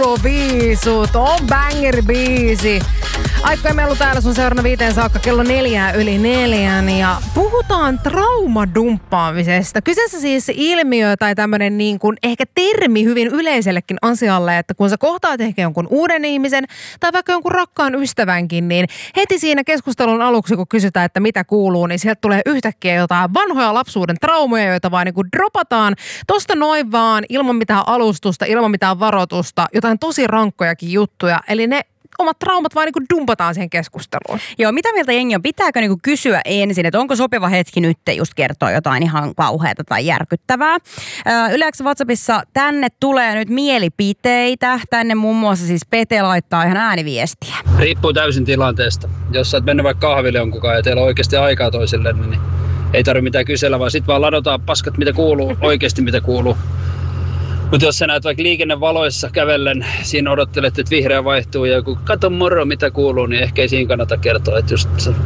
Euroviisut on banger-biisi. Aikka Melu täällä sun seurana 5 saakka kello 4:04 ja puhutaan traumadumppaamisesta. Kyseessä siis ilmiö tai tämmönen niin kuin ehkä termi hyvin yleisellekin asialle, että kun sä kohtaat ehkä jonkun uuden ihmisen tai vaikka jonkun rakkaan ystävänkin, niin heti siinä keskustelun aluksi, kun kysytään, että mitä kuuluu, niin sieltä tulee yhtäkkiä jotain vanhoja lapsuuden traumoja, joita vaan niin kuin dropataan tosta noin vaan ilman mitään alustusta, ilman mitään varoitusta, jotain tosi rankkojakin juttuja. Eli ne omat traumat vaan niin dumpataan siihen keskusteluun. Joo, mitä mieltä jengi on? Pitääkö niin kysyä ensin, että onko sopiva hetki nyt just kertoa jotain ihan kauheata tai järkyttävää? Yleensä WhatsAppissa tänne tulee nyt mielipiteitä. Tänne muun muassa siis Pete laittaa ihan ääniviestiä. Riippuu täysin tilanteesta. Jos sä oot mennyt vaikka kahville jonkunkaan ja teillä on oikeasti aikaa toisille, niin ei tarvitse mitään kysellä, vaan sit vaan ladotaan paskat, mitä kuuluu, oikeasti mitä kuuluu. Mutta jos sä näet vaikka liikennevaloissa kävellen, siinä odottelet, että vihreä vaihtuu ja joku kato moro mitä kuuluu, niin ehkä ei siinä kannata kertoa, että just sä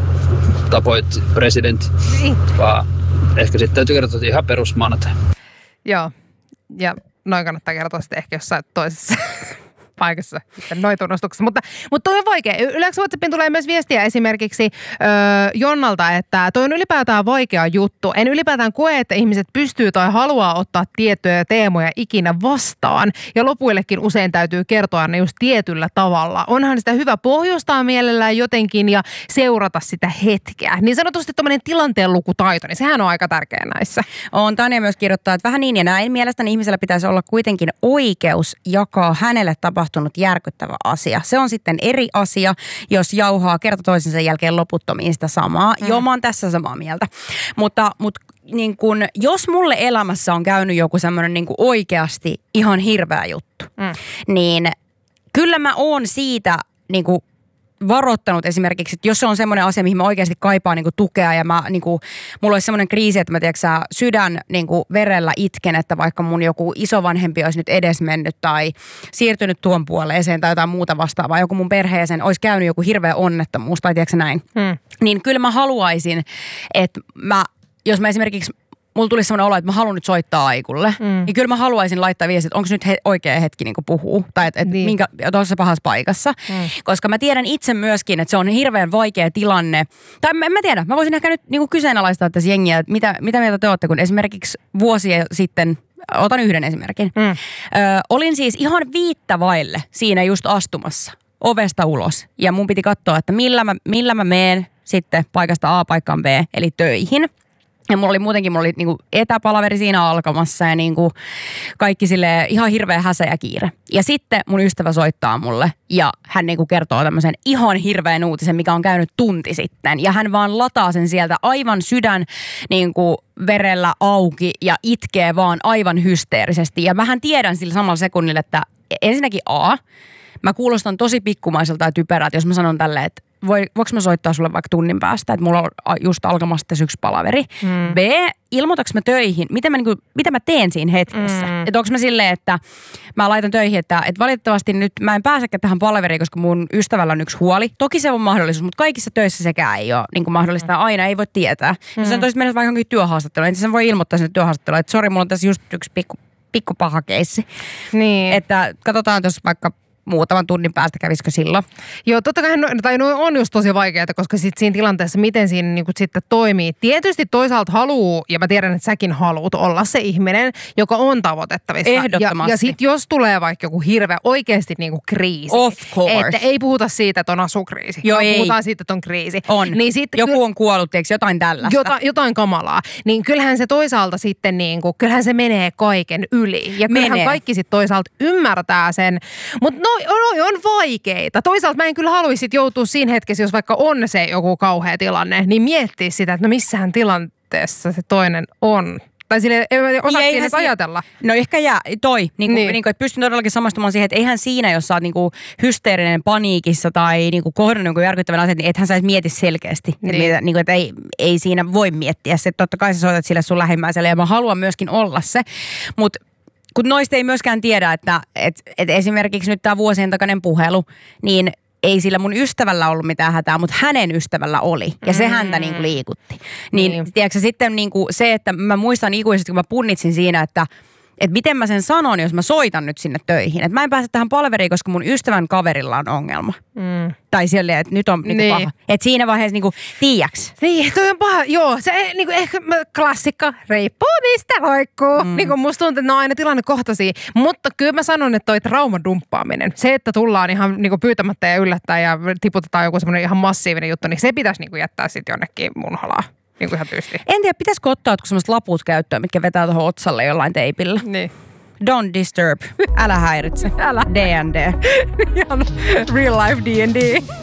tapoit presidentti. Vaan ehkä sitten täytyy kertoa, että ihan perusmaanantai. Joo, ja noin kannattaa kertoa sitten ehkä jossain toisessa paikassa sitten noin tunnustuksessa. Mutta toi on vaikea. Yleensä WhatsAppin tulee myös viestiä esimerkiksi Jonnalta, että toi on ylipäätään vaikea juttu. En ylipäätään koe, että ihmiset pystyy tai haluaa ottaa tiettyjä teemoja ikinä vastaan. Ja lopuillekin usein täytyy kertoa ne just tietyllä tavalla. Onhan sitä hyvä pohjustaa mielellään jotenkin ja seurata sitä hetkeä. Niin sanotusti tommoinen tilanteen lukutaito, niin sehän on aika tärkeä näissä. On Tanja myös kirjoittaa, että vähän niin ja näin. Mielestäni ihmisellä pitäisi olla kuitenkin oikeus jakaa hänelle tapahtunut järkyttävä asia. Se on sitten eri asia, jos jauhaa kerta toisensa jälkeen loputtomiin sitä samaa. Joo, mä oon tässä samaa mieltä. Mutta niin kun, jos mulle elämässä on käynyt joku semmoinen niin kun oikeasti ihan hirveä juttu, niin kyllä mä oon siitä niin kun varoittanut esimerkiksi, että jos se on semmoinen asia, mihin mä oikeasti kaipaan niin tukea ja mulla olisi semmoinen kriisi, että mä sydän verellä itken, että vaikka mun joku isovanhempi olisi nyt edesmennyt tai siirtynyt tuon puoleeseen tai jotain muuta vastaavaa, joku mun perheeseen olisi käynyt joku hirveä onnettomuus tai näin, niin kyllä mä haluaisin, että jos mä esimerkiksi mulla tuli semmoinen olo, että mä haluan nyt soittaa Aikulle. Niin kyllä mä haluaisin laittaa viestiä, että onko nyt oikea hetki niin puhua. Tai että niin. Minkä tuossa pahassa paikassa. Koska mä tiedän itse myöskin, että se on hirveän vaikea tilanne. Tai mä tiedän, mä voisin ehkä nyt niin kyseenalaistaa tässä jengiä, että mitä mieltä te olette, kun esimerkiksi vuosia sitten, otan yhden esimerkin. Olin siis ihan viittavaille siinä just astumassa ovesta ulos. Ja mun piti katsoa, että millä mä meen sitten paikasta A paikkaan B, eli töihin. Ja mulla oli niinku etäpalaveri siinä alkamassa ja niinku kaikki silleen ihan hirveä häsä ja kiire. Ja sitten mun ystävä soittaa mulle ja hän niinku kertoo tämmöisen ihan hirveän uutisen, mikä on käynyt tunti sitten. Ja hän vaan lataa sen sieltä aivan sydän niinku verellä auki ja itkee vaan aivan hysteerisesti. Ja mähän tiedän sillä samalla sekunnilla, että ensinnäkin mä kuulostan tosi pikkumaiselta ja typerältä, jos mä sanon tälleen, että voiko mä soittaa sulle vaikka tunnin päästä, että mulla on just alkamassa tässä yksi palaveri. B, ilmoitaks mä töihin, mitä mä teen siinä hetkessä. Että onko mä silleen, että mä laitan töihin, että valitettavasti nyt mä en pääsekään tähän palaveriin, koska mun ystävällä on yksi huoli. Toki se on mahdollisuus, mutta kaikissa töissä sekään ei ole niin mahdollista. Aina ei voi tietää. Jos on toiset mennessä vaikka jonkin työhaastatteluun, niin sen voi ilmoittaa sinne työhaastatteluun, että sori, mulla on tässä just yksi pikku paha keissi. Niin. Että katsotaan tuossa vaikka muutaman tunnin päästä kävisikö silloin. Joo, totta kai on just tosi vaikeaa, koska sit siinä tilanteessa, miten siinä niinku sitten toimii. Tietysti toisaalta haluu, ja mä tiedän, että säkin haluut olla se ihminen, joka on tavoitettavissa. Ehdottomasti. Ja sit jos tulee vaikka joku hirveä oikeasti niinku kriisi. Of course. Että ei puhuta siitä, että on asukriisi. Joo, ei. Puhutaan siitä, että on kriisi. On. Niin sit, joku on kuollut, eikö jotain tällaista? Jotain kamalaa. Niin kyllähän se toisaalta sitten kyllähän se menee kaiken yli. Ja kyllähän kaikki sitten toisaalta ymmärtää sen. Mutta on vaikeita. Toisaalta mä en kyllä haluaisi joutua siinä hetkessä, jos vaikka on se joku kauhea tilanne, niin miettiä sitä, että no missähän tilanteessa se toinen on. Tai sille ei osaakin edes ajatella. No ehkä että pystyn todellakin samastumaan siihen, että eihän siinä, jos sä oot hysteerinen paniikissa tai kohdannut jonkun järkyttävän asian, niin ethän sä edes mieti selkeästi. Niin. Että ei siinä voi miettiä se. Totta kai sä soitat sille sun lähimmäiselle ja mä haluan myöskin olla se. Mutta kun noista ei myöskään tiedä, että esimerkiksi nyt tämä vuosien takainen puhelu, niin ei sillä mun ystävällä ollut mitään hätää, mutta hänen ystävällä oli. Ja se häntä liikutti. Niin tiedätkö sitten se, että mä muistan ikuisesti, kun mä punnitsin siinä, että Että miten mä sen sanon, jos mä soitan nyt sinne töihin. Että mä en pääse tähän palveriin, koska mun ystävän kaverilla on ongelma. Tai silleen, että nyt on niinku paha. Että siinä vaiheessa niinku, tiiäks? Niin, toi on paha. Joo, se niinku ehkä klassikka, reippuu mistä roikkuu. Niinku musta tuntuu, että ne on aina tilannekohtaisia. Mutta kyllä mä sanon, että toi traumadumppaaminen, se, että tullaan ihan niinku pyytämättä ja yllättäen ja tiputetaan joku semmoinen ihan massiivinen juttu, niin se pitäisi niinku jättää sitten jonnekin munhalaa. Niin kuin ihan tyysti. En tiedä, pitäisikö ottaa jotkut semmoiset laput käyttöön, mitkä vetää tuohon otsalle jollain teipillä. Niin. Don't disturb. Älä häiritse. Älä. D&D. Ihan real life D&D.